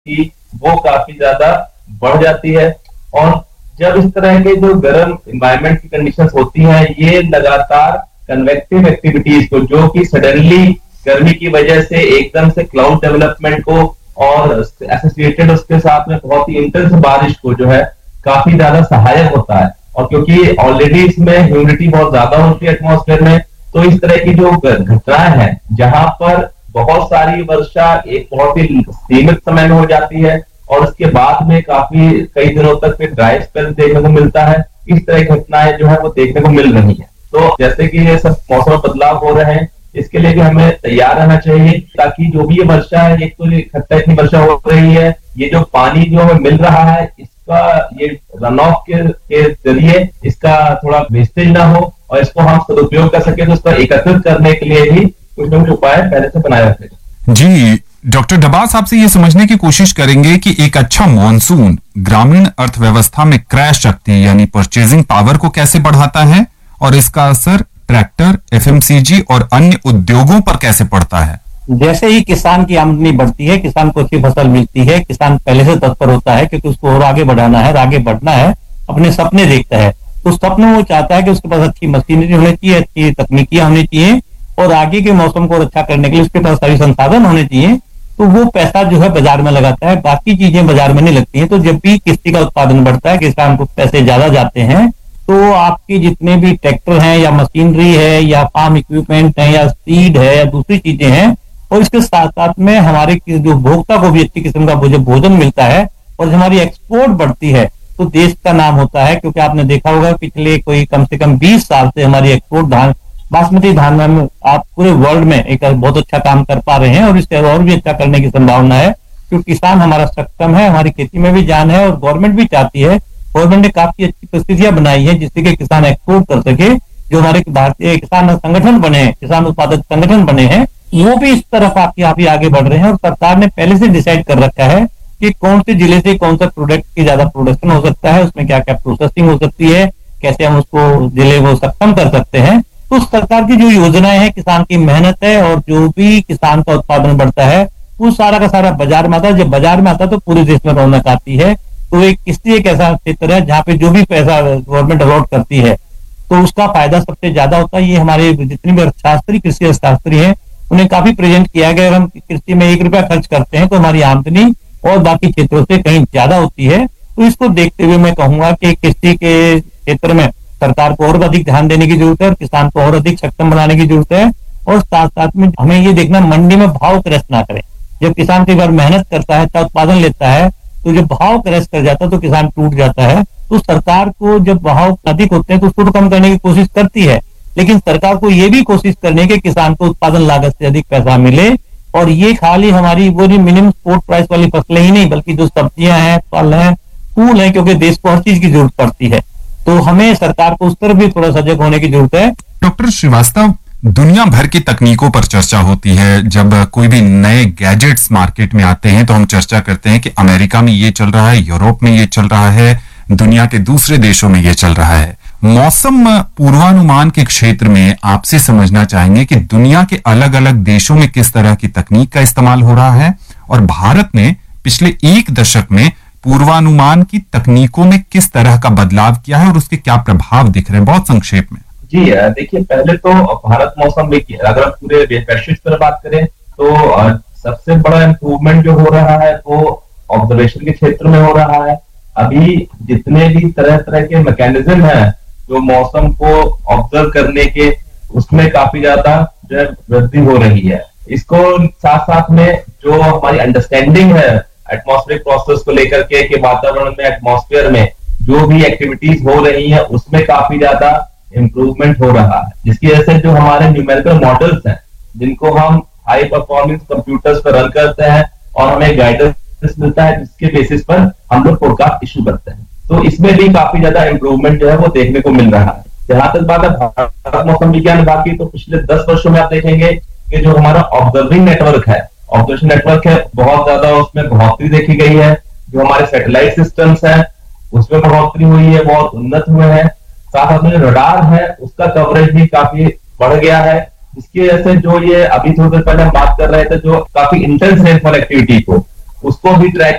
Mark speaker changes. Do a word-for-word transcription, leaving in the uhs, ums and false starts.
Speaker 1: कि वो काफी ज्यादा बढ़ जाती है। और जब इस तरह के जो गर्म एनवायरमेंट की कंडीशंस होती हैं, ये लगातार कन्वेक्टिव एक्टिविटीज को, जो कि सडनली गर्मी की वजह से एकदम से क्लाउड डेवलपमेंट को और एसोसिएटेड उसके साथ में बहुत ही इंटेंस बारिश को जो है काफी ज्यादा सहायक होता है। और क्योंकि ऑलरेडी इसमें ह्यूमिडिटी बहुत ज्यादा होती है एटमॉस्फेयर में, तो इस तरह की जो घटनाएं हैं जहां पर बहुत सारी वर्षा एक बहुत ही सीमित समय में हो जाती है और उसके बाद में काफी कई दिनों तक फिर ड्राई स्पेल देखने को मिलता है, इस तरह की घटनाएं जो है वो देखने को मिल रही है। तो जैसे कि ये सब मौसम बदलाव हो रहे हैं, इसके लिए भी हमें तैयार रहना चाहिए, ताकि जो भी ये वर्षा है, एक तो इकट्ठा इतनी वर्षा हो रही है, ये जो पानी जो हमें मिल रहा है इसका ये रन ऑफ के, के जरिए इसका थोड़ा वेस्टेज ना हो और इसको हम सदुपयोग कर सके, तो इसको एकत्रित करने के लिए भी कुछ न कुछ उपाय पहले से बनाए रखें।
Speaker 2: जी डॉक्टर डबास, आपसे ये समझने की कोशिश करेंगे कि एक अच्छा मॉनसून ग्रामीण अर्थव्यवस्था में क्रय शक्ति यानी परचेजिंग पावर को कैसे बढ़ाता है और इसका असर ट्रैक्टर, एफएमसीजी और अन्य उद्योगों पर कैसे पड़ता है।
Speaker 3: जैसे ही किसान की आमदनी बढ़ती है, किसान को अच्छी फसल मिलती है, किसान पहले से तत्पर होता है क्योंकि उसको और आगे बढ़ाना है और आगे बढ़ना है, अपने सपने देखता है। तो सपने वो चाहता है कि उसके पास अच्छी मशीनरी होनी चाहिए, अच्छी तकनीकियां होनी चाहिए और आगे के मौसम को अच्छा करने के लिए उसके पास सभी संसाधन होने चाहिए। तो वो पैसा जो है बाजार में लगाता है, बाकी चीजें बाजार में नहीं लगती हैं। तो जब भी किसी का उत्पादन बढ़ता है, किसान को पैसे ज्यादा जाते हैं, तो आपके जितने भी ट्रैक्टर हैं या मशीनरी है या फार्म इक्विपमेंट है या सीड है या दूसरी चीजें हैं, और इसके साथ साथ में हमारे जो उपभोक्ता को भी अच्छी किस्म का भोजन मिलता है और जब हमारी एक्सपोर्ट बढ़ती है तो देश का नाम होता है। क्योंकि आपने देखा होगा पिछले कोई कम से कम बीस साल से हमारी एक्सपोर्ट धान, बासमती धान में आप पूरे वर्ल्ड में एक बहुत अच्छा काम कर पा रहे हैं और इससे और भी अच्छा करने की संभावना है, क्योंकि किसान हमारा सक्षम है, हमारी खेती में भी जान है और गवर्नमेंट भी चाहती है। गवर्नमेंट ने काफी अच्छी परिस्थितियां बनाई है जिससे कि किसान एक्सपोर्ट कर सके। जो हमारे भारतीय किसान संगठन बने हैं, किसान उत्पादक संगठन बने हैं, वो भी इस तरफ आपके आप ही आगे बढ़ रहे हैं और सरकार ने पहले से डिसाइड कर रखा है कि कौन से जिले से कौन सा प्रोडक्ट की ज्यादा प्रोडक्शन हो सकता है, उसमें क्या क्या प्रोसेसिंग हो सकती है, कैसे हम उसको जिले को सक्षम कर सकते हैं। तो सरकार की जो योजनाएं हैं, किसान की मेहनत है और जो भी किसान का उत्पादन बढ़ता है वो सारा का सारा बाजार में आता है। जब बाजार में आता है तो पूरे देश में रौनक आती है। तो एक किसी एक ऐसा क्षेत्र है जहाँ पे जो भी पैसा गवर्नमेंट अलॉट करती है तो उसका फायदा सबसे ज्यादा होता है। ये हमारे जितने भी अर्थशास्त्री, कृषि अर्थशास्त्री हैं, उन्हें काफी प्रेजेंट किया गया। हम कृषि में एक रुपया खर्च करते हैं तो हमारी आमदनी और बाकी क्षेत्रों से कहीं ज्यादा होती है। तो इसको देखते हुए मैं कहूंगा कि कृषि के क्षेत्र में सरकार को और अधिक ध्यान देने की जरूरत है और किसान को और अधिक सक्षम बनाने की जरूरत है। और साथ साथ में हमें ये देखना मंडी में भाव क्रैश ना करें। जब किसान कई बार मेहनत करता है, अच्छा उत्पादन लेता है, तो जब भाव क्रैश कर जाता है तो किसान टूट जाता है। तो सरकार को जब भाव अधिक होते हैं तो उसको कम करने की कोशिश करती है, लेकिन सरकार को ये भी कोशिश करनी है कि किसान को उत्पादन लागत से अधिक पैसा मिले। और ये खाली हमारी वो मिनिमम सपोर्ट प्राइस वाली फसलें ही नहीं, बल्कि जो सब्जियां हैं, फल हैं, फूल हैं, क्योंकि देश को हर चीज की जरूरत पड़ती है। तो हमें सरकार को उस तरफ भी थोड़ा सजग होने की जरूरत है।
Speaker 2: डॉक्टर श्रीवास्तव, दुनिया भर की तकनीकों पर चर्चा होती है। जब कोई भी नए गैजेट्स मार्केट में आते हैं तो हम चर्चा करते हैं कि अमेरिका में ये चल रहा है, यूरोप में ये चल रहा है, दुनिया के दूसरे देशों में ये चल रहा है। मौसम पूर्वानुमान के क्षेत्र में आपसे समझना चाहेंगे कि दुनिया के अलग अलग देशों में किस तरह की तकनीक का इस्तेमाल हो रहा है और भारत ने पिछले एक दशक में पूर्वानुमान की तकनीकों में किस तरह का बदलाव किया है और उसके क्या प्रभाव दिख रहे हैं, बहुत संक्षेप में।
Speaker 1: जी देखिए, पहले तो भारत मौसम में अगर हम पूरे वैश्विक पर बात करें तो सबसे बड़ा इम्प्रूवमेंट जो हो रहा है वो ऑब्जर्वेशन के क्षेत्र में हो रहा है। अभी जितने भी तरह तरह के मैकेनिज्म हैं जो मौसम को ऑब्जर्व करने के, उसमें काफी ज्यादा जो है वृद्धि हो रही है। इसको साथ साथ में जो हमारी अंडरस्टैंडिंग है एटमॉस्फेरिक प्रोसेस को लेकर के, कि वातावरण में, एटमॉस्फेयर में जो भी एक्टिविटीज हो रही है उसमें काफी ज्यादा इम्प्रूवमेंट हो रहा है, जिसकी वजह से जो हमारे न्यूमेरिकल मॉडल्स हैं जिनको हम हाई परफॉर्मेंस कंप्यूटर्स पर रन करते हैं और हमें गाइडेंस मिलता है, जिसके बेसिस पर हम लोग फोरकास्ट इशू करते हैं। तो इसमें भी काफी ज्यादा इम्प्रूवमेंट जो है वो देखने को मिल रहा है। जहां तक बात है भारत मौसम विज्ञान विभाग की, तो पिछले दस वर्षों में आप देखेंगे कि जो हमारा ऑब्जर्विंग नेटवर्क है, ऑब्जर्वेशन नेटवर्क है, बहुत ज्यादा उसमें बढ़ोतरी देखी गई है। जो हमारे सैटेलाइट सिस्टम्स हैं उसमें बढ़ोतरी हुई है, बहुत उन्नत हुए हैं। साथ साथ में रडार है उसका कवरेज भी काफी बढ़ गया है, जिसकी वजह से जो ये अभी थोड़ी देर पहले हम बात कर रहे थे, जो काफी इंटेंस रेनफॉल एक्टिविटी को उसको भी ट्रैक